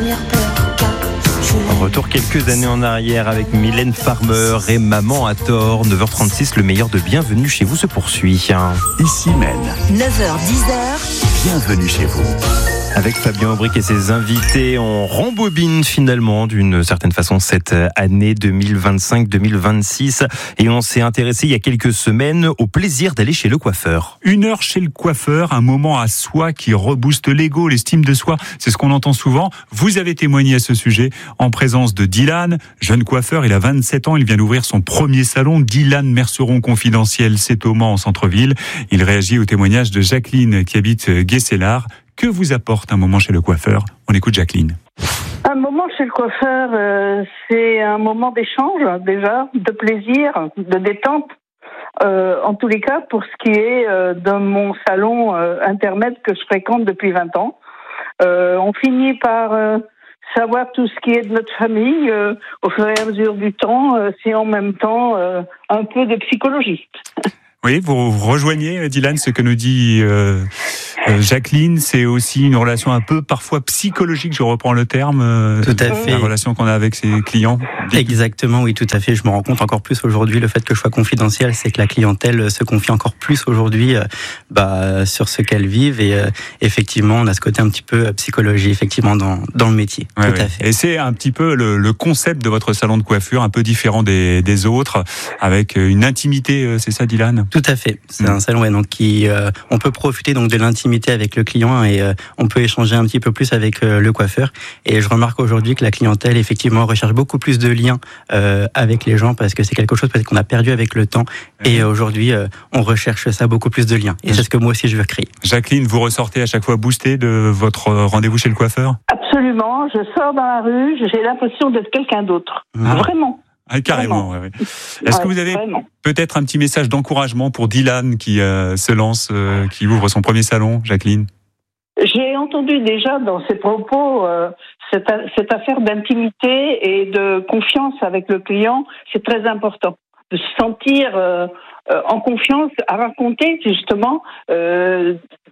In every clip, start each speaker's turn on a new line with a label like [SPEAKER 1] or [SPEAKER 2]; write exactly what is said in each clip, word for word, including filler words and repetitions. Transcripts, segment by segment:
[SPEAKER 1] première peur qu'a.
[SPEAKER 2] Retour quelques années en arrière avec Mylène Farmer et Maman à tort. neuf heures trente-six, le meilleur de Bienvenue chez vous se poursuit.
[SPEAKER 3] Ici Maine.
[SPEAKER 1] neuf heures dix.
[SPEAKER 3] Bienvenue chez vous.
[SPEAKER 2] Avec Fabien Aubric et ses invités, on rembobine finalement d'une certaine façon cette année deux mille vingt-cinq deux mille vingt-six et on s'est intéressé il y a quelques semaines au plaisir d'aller chez le coiffeur.
[SPEAKER 4] Une heure chez le coiffeur, un moment à soi qui rebooste l'ego, l'estime de soi, c'est ce qu'on entend souvent. Vous avez témoigné à ce sujet en présence de Dylan, jeune coiffeur, il a vingt-sept ans, il vient d'ouvrir son premier salon, Dylan Merceron Confidentiel, c'est au Mans en centre-ville. Il réagit au témoignage de Jacqueline qui habite Guescellard. Que vous apporte un moment chez le coiffeur ? On écoute Jacqueline.
[SPEAKER 5] Un moment chez le coiffeur, euh, c'est un moment d'échange déjà, de plaisir, de détente. Euh, en tous les cas, pour ce qui est euh, de mon salon euh, internet que je fréquente depuis vingt ans. Euh, on finit par euh, savoir tout ce qui est de notre famille euh, au fur et à mesure du temps, euh, c'est en même temps euh, un peu de psychologie.
[SPEAKER 4] Oui, vous rejoignez, Dylan, ce que nous dit euh, euh, Jacqueline. C'est aussi une relation un peu parfois psychologique, je reprends le terme. Euh,
[SPEAKER 6] tout à fait.
[SPEAKER 4] La relation qu'on a avec ses clients.
[SPEAKER 6] Exactement, oui, tout à fait. Je me rends compte encore plus aujourd'hui, le fait que je sois confidentiel, c'est que la clientèle se confie encore plus aujourd'hui euh, bah, sur ce qu'elle vive. Et euh, effectivement, on a ce côté un petit peu psychologie, effectivement, dans, dans le métier.
[SPEAKER 4] Ouais,
[SPEAKER 6] tout
[SPEAKER 4] ouais.
[SPEAKER 6] à fait.
[SPEAKER 4] Et c'est un petit peu le, le concept de votre salon de coiffure, un peu différent des, des autres, avec une intimité, c'est ça, Dylan ?
[SPEAKER 6] Tout à fait. C'est mmh. un salon ouais, donc qui euh, on peut profiter donc de l'intimité avec le client et euh, on peut échanger un petit peu plus avec euh, le coiffeur. Et je remarque aujourd'hui que la clientèle effectivement recherche beaucoup plus de liens euh, avec les gens parce que c'est quelque chose peut-être qu'on a perdu avec le temps. Mmh. Et aujourd'hui, euh, on recherche ça beaucoup plus de liens. Et mmh. c'est ce que moi aussi je veux créer.
[SPEAKER 4] Jacqueline, vous ressortez à chaque fois boostée de votre rendez-vous chez le coiffeur ?
[SPEAKER 5] Absolument. Je sors dans la rue, j'ai l'impression d'être quelqu'un d'autre.
[SPEAKER 4] Ah.
[SPEAKER 5] Vraiment.
[SPEAKER 4] Ah, carrément. Ouais, ouais. Est-ce
[SPEAKER 5] ouais,
[SPEAKER 4] que vous avez
[SPEAKER 5] vraiment.
[SPEAKER 4] peut-être un petit message d'encouragement pour Dylan qui euh, se lance, euh, qui ouvre son premier salon, Jacqueline ?
[SPEAKER 5] J'ai entendu déjà dans ses propos euh, cette, cette affaire d'intimité et de confiance avec le client, c'est très important. De se sentir euh, euh, en confiance à raconter justement euh,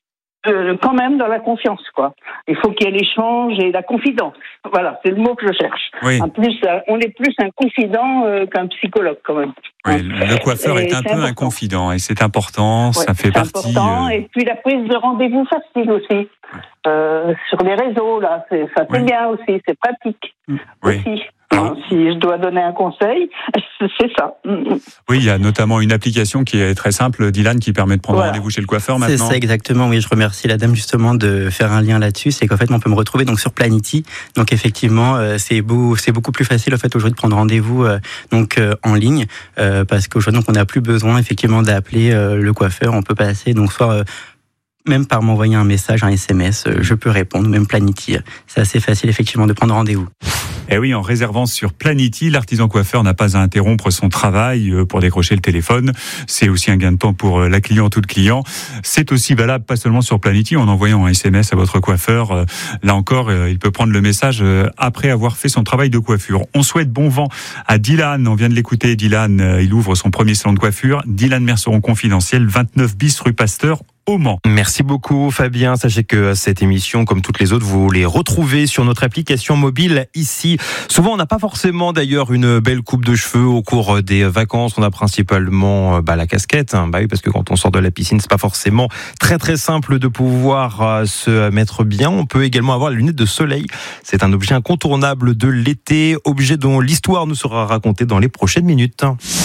[SPEAKER 5] euh, quand même dans la confiance, quoi. Il faut qu'il y ait l'échange et la confidence. Voilà, c'est le mot que je cherche. Oui. En plus, on est plus un confident euh, qu'un psychologue, quand même.
[SPEAKER 4] Oui, le coiffeur et est un peu important. Un confident et c'est important, ouais, ça fait
[SPEAKER 5] c'est
[SPEAKER 4] partie.
[SPEAKER 5] Important. Euh... Et puis la prise de rendez-vous facile aussi. Euh, sur les réseaux, là, c'est, ça c'est oui. bien aussi, c'est pratique oui. aussi. Alors, si je dois donner un conseil, c'est ça.
[SPEAKER 4] Oui, il y a notamment une application qui est très simple, Dylan, qui permet de prendre voilà. rendez-vous chez le coiffeur maintenant.
[SPEAKER 6] C'est ça exactement, oui, je remercie la dame justement de faire un lien là-dessus, c'est qu'en fait on peut me retrouver donc sur Planity, donc effectivement euh, c'est, beau, c'est beaucoup plus facile en fait aujourd'hui de prendre rendez-vous euh, donc euh, en ligne, euh, parce qu'aujourd'hui donc, on n'a plus besoin effectivement d'appeler euh, le coiffeur, on peut passer donc soit... Euh, même par m'envoyer un message, un S M S, je peux répondre, même Planity. C'est assez facile effectivement de prendre rendez-vous.
[SPEAKER 4] Et oui, en réservant sur Planity, l'artisan coiffeur n'a pas à interrompre son travail pour décrocher le téléphone. C'est aussi un gain de temps pour la cliente ou le client. C'est aussi valable pas seulement sur Planity, en envoyant un S M S à votre coiffeur. Là encore, il peut prendre le message après avoir fait son travail de coiffure. On souhaite bon vent à Dylan. On vient de l'écouter, Dylan. Il ouvre son premier salon de coiffure. Dylan Merceron Confidentiel, vingt-neuf bis rue Pasteur, au Mans.
[SPEAKER 2] Merci beaucoup Fabien, sachez que cette émission comme toutes les autres vous les retrouvez sur notre application mobile ici. Souvent on n'a pas forcément d'ailleurs une belle coupe de cheveux au cours des vacances, on a principalement bah, la casquette, hein. bah oui, parce que quand on sort de la piscine c'est pas forcément très très simple de pouvoir euh, se mettre bien. On peut également avoir la lunette de soleil, c'est un objet incontournable de l'été, objet dont l'histoire nous sera racontée dans les prochaines minutes.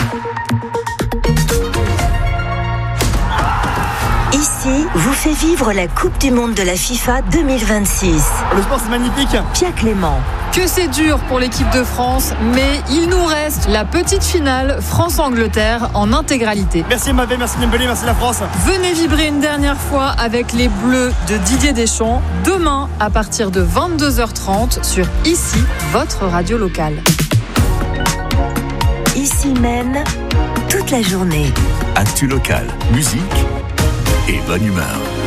[SPEAKER 1] Ici, vous fait vivre la Coupe du Monde de la FIFA deux mille vingt-six.
[SPEAKER 7] Le sport, c'est magnifique.
[SPEAKER 1] Pia Clément.
[SPEAKER 8] Que c'est dur pour l'équipe de France, mais il nous reste la petite finale France-Angleterre en intégralité.
[SPEAKER 7] Merci Mbappé, merci Dembélé, merci la France.
[SPEAKER 8] Venez vibrer une dernière fois avec les Bleus de Didier Deschamps, demain à partir de vingt-deux heures trente sur Ici, votre radio locale.
[SPEAKER 1] Ici mène toute la journée.
[SPEAKER 3] Actu local, musique et bonne humeur.